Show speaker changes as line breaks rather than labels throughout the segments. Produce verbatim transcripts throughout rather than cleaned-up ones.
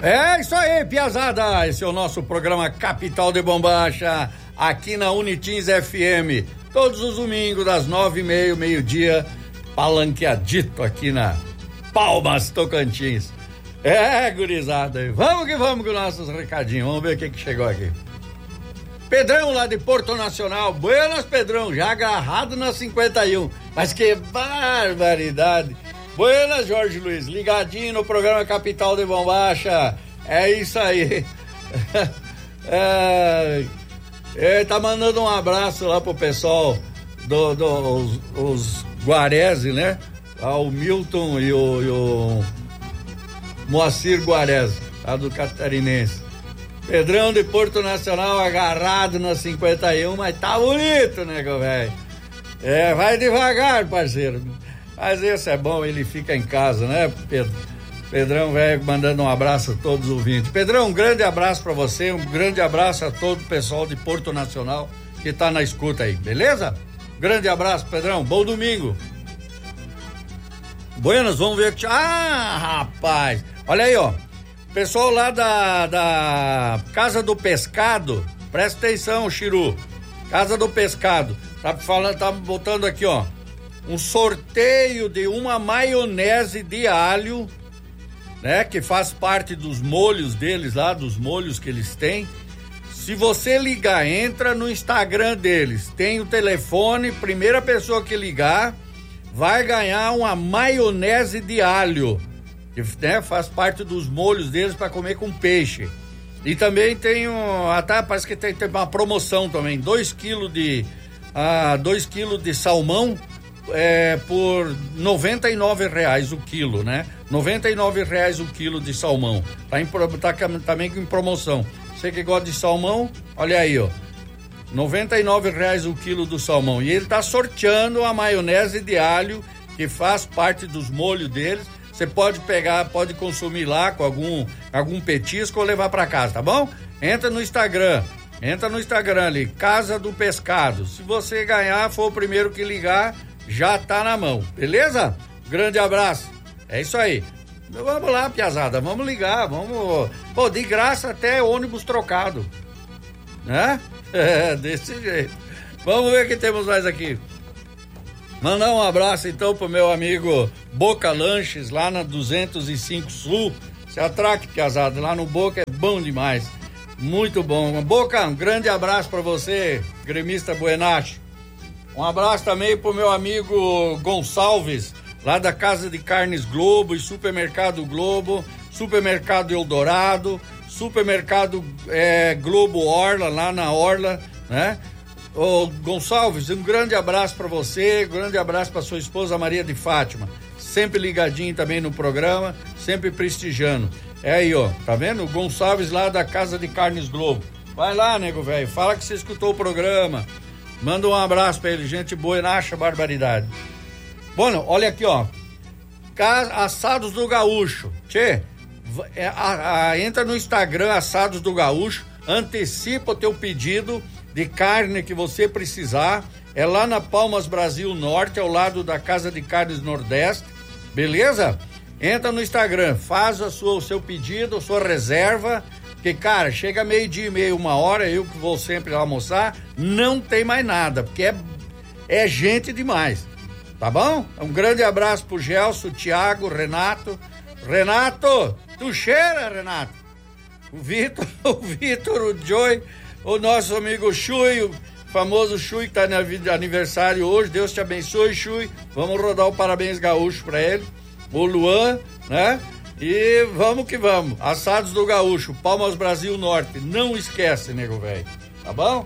É isso aí, piazada. Esse é o nosso programa Capital de Bombacha, aqui na Unitins F M. Todos os domingos, das nove e meia, meio-dia, palanqueadito aqui na Palmas Tocantins. É, gurizada. Vamos que vamos com nossos recadinhos. Vamos ver o que, que chegou aqui. Pedrão lá de Porto Nacional. Buenas, Pedrão. Já agarrado na cinquenta e um. Mas que barbaridade. Buenas, Jorge Luiz. Ligadinho no programa Capital de Bombacha. É isso aí. É, ele tá mandando um abraço lá pro pessoal do, do, os, os Guarese, né? O Milton e o, e o Moacir Guarese, lá do Catarinense. Pedrão de Porto Nacional agarrado na cinquenta e um, mas tá bonito, né, velho? É, vai devagar, parceiro. Mas esse é bom, ele fica em casa, né, Pedro? Pedrão, velho, mandando um abraço a todos os ouvintes. Pedrão, um grande abraço pra você, um grande abraço a todo o pessoal de Porto Nacional que tá na escuta aí, beleza? Grande abraço, Pedrão, bom domingo. Buenas, vamos ver que... Ah, rapaz, olha aí, ó. Pessoal lá da, da Casa do Pescado, presta atenção, Chiru. Casa do Pescado, tá falando, tá botando aqui, ó, um sorteio de uma maionese de alho, né, que faz parte dos molhos deles lá, dos molhos que eles têm. Se você ligar, entra no Instagram deles, tem o telefone, primeira pessoa que ligar vai ganhar uma maionese de alho, que, né, faz parte dos molhos deles para comer com peixe. E também tem um, até parece que tem, tem uma promoção também, dois quilos de ah, dois quilos de salmão é, por noventa e nove reais o quilo, né? noventa e nove reais o quilo de salmão. Tá, em, tá também em promoção. Você que gosta de salmão, olha aí, ó. noventa e nove reais o quilo do salmão. E ele tá sorteando a maionese de alho, que faz parte dos molhos deles. Você pode pegar, pode consumir lá com algum, algum petisco ou levar para casa, tá bom? Entra no Instagram, entra no Instagram ali, Casa do Pescado. Se você ganhar, for o primeiro que ligar, já tá na mão, beleza? Grande abraço. É isso aí. Vamos lá, piazada, vamos ligar, vamos... Pô, de graça até ônibus trocado, né? É, desse jeito. Vamos ver o que temos mais aqui. Mandar um abraço então pro meu amigo Boca Lanches, lá na duzentos e cinco Sul. Se atraque, piazada, lá no Boca é bom demais. Muito bom. Boca, um grande abraço pra você, gremista Buenacho. Um abraço também pro meu amigo Gonçalves, lá da Casa de Carnes Globo e Supermercado Globo, Supermercado Eldorado, Supermercado é, Globo Orla, lá na Orla, né? Ô Gonçalves, um grande abraço para você, um grande abraço para sua esposa Maria de Fátima, sempre ligadinho também no programa, sempre prestigiando. É aí, ó, tá vendo? O Gonçalves lá da Casa de Carnes Globo. Vai lá, nego velho, fala que você escutou o programa, manda um abraço para ele, gente boa e acha barbaridade. Bom, olha aqui, ó, Assados do Gaúcho, tchê, é, a, a, entra no Instagram Assados do Gaúcho, antecipa o teu pedido de carne que você precisar, é lá na Palmas Brasil Norte, ao lado da Casa de Carnes Nordeste, beleza? Entra no Instagram, faz a sua, o seu pedido, a sua reserva, porque, cara, chega meio-dia e meio, uma hora, eu que vou sempre almoçar, não tem mais nada, porque é, é gente demais, tá bom? Um grande abraço pro Gelson, Thiago, Renato. Renato, tu cheira, Renato? O Vitor, o Vitor, o Joey, o nosso amigo Chui, o famoso Chui que tá de aniversário hoje, Deus te abençoe, Chui, vamos rodar o parabéns gaúcho pra ele, o Luan, né? E vamos que vamos, Assados do Gaúcho, Palmas Brasil Norte, não esquece, nego velho, tá bom?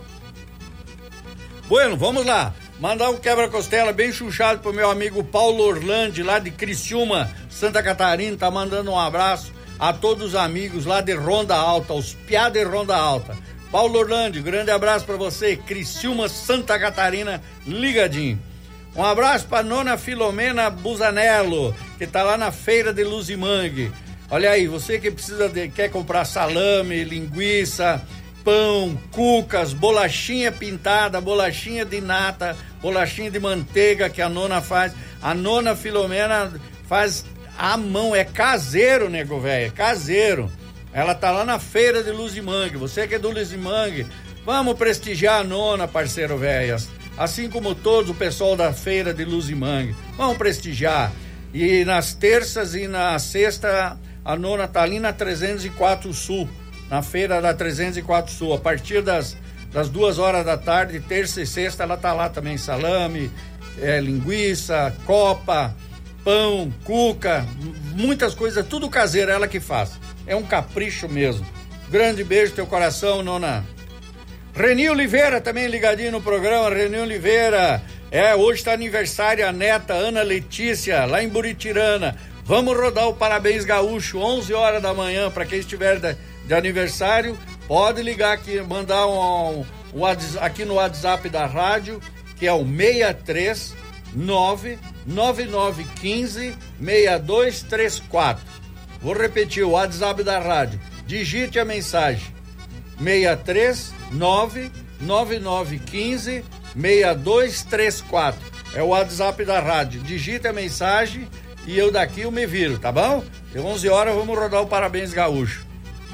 Bueno, vamos lá, mandar um quebra-costela bem chuchado pro meu amigo Paulo Orlandi, lá de Criciúma, Santa Catarina, tá mandando um abraço a todos os amigos lá de Ronda Alta, os piá de Ronda Alta. Paulo Orlando, grande abraço para você, Criciúma, Santa Catarina, ligadinho. Um abraço para nona Filomena Busanello, que tá lá na feira de Luzimangue. Olha aí, você que precisa de, quer comprar salame, linguiça, pão, cucas, bolachinha pintada, bolachinha de nata, bolachinha de manteiga que a nona faz. A nona Filomena faz à mão, é caseiro, nego velho, é caseiro. Ela tá lá na feira de Luz de Mangue. Você que é do Luz de Mangue, vamos prestigiar a nona, parceiro velhas. Assim como todo o pessoal da feira de Luz de Mangue. Vamos prestigiar. E nas terças e na sexta, a nona tá ali na trezentos e quatro Sul. Na feira da trezentos e quatro Sul. A partir das, das duas horas da tarde, terça e sexta, ela tá lá também. Salame, é, linguiça, copa, pão, cuca, muitas coisas, tudo caseiro, ela que faz. É um capricho mesmo. Grande beijo no teu coração, nona. Reni Oliveira também ligadinho no programa. Reni Oliveira, é, hoje está aniversário a neta Ana Letícia, lá em Buritirana. Vamos rodar o Parabéns Gaúcho, onze horas da manhã, para quem estiver de, de aniversário, pode ligar aqui, mandar um, um, um aqui no WhatsApp da rádio, que é o seis três nove nove nove um cinco seis dois três quatro. Vou repetir o WhatsApp da rádio. Digite a mensagem: seis três nove nove nove um cinco seis dois três quatro. É o WhatsApp da rádio. Digite a mensagem e eu daqui eu me viro, tá bom? De onze horas vamos rodar o Parabéns Gaúcho.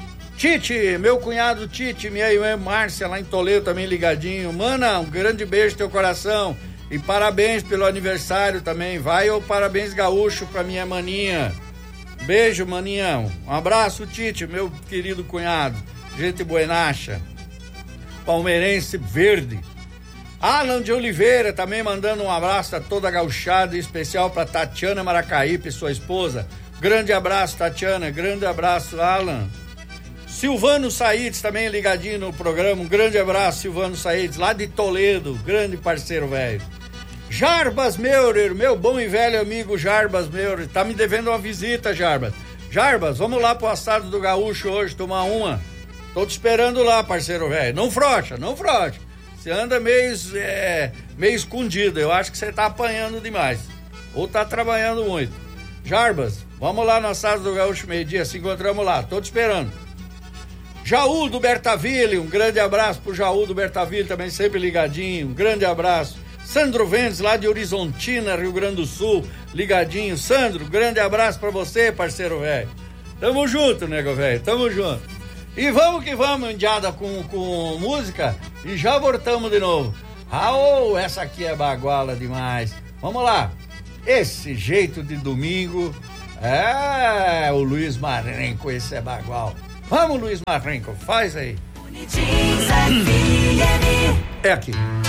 Tite, meu cunhado Tite, minha irmã Márcia lá em Toledo também ligadinho. Mana, um grande beijo no teu coração. E parabéns pelo aniversário também. Vai o Parabéns Gaúcho pra minha maninha. Beijo, maninha. Um abraço, Tite, meu querido cunhado. Gente buenacha. Palmeirense verde. Alan de Oliveira também mandando um abraço a toda a gauchada, em especial pra Tatiana Maracaípe, sua esposa. Grande abraço, Tatiana. Grande abraço, Alan. Silvano Saides também ligadinho no programa. Um grande abraço, Silvano Saides, lá de Toledo. Grande parceiro, velho. Jarbas Meurer, meu bom e velho amigo Jarbas Meurer, tá me devendo uma visita, Jarbas. Jarbas, vamos lá pro assado do Gaúcho hoje, tomar uma. Tô te esperando lá, parceiro velho. Não frocha, não frocha. Você anda meio, é, meio escondido, eu acho que você tá apanhando demais. Ou tá trabalhando muito. Jarbas, vamos lá no assado do Gaúcho meio-dia, se encontramos lá, tô te esperando. Jaú do Bertaville, um grande abraço pro Jaú do Bertaville, também sempre ligadinho, um grande abraço. Sandro Vendes, lá de Horizontina, Rio Grande do Sul, ligadinho. Sandro, grande abraço pra você, parceiro velho. Tamo junto, nego velho, tamo junto. E vamos que vamos, indiada, com, com música, e já voltamos de novo. Ah, oh, essa aqui é baguala demais. Vamos lá. Esse jeito de domingo, é, o Luiz Marenco, esse é bagual. Vamos, Luiz Marenco, faz aí. É aqui.